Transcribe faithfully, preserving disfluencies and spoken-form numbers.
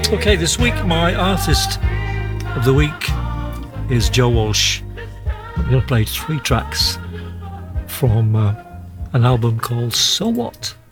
Okay, this week my artist of the week is Joe Walsh. I'm going to play three tracks from uh, an album called So What?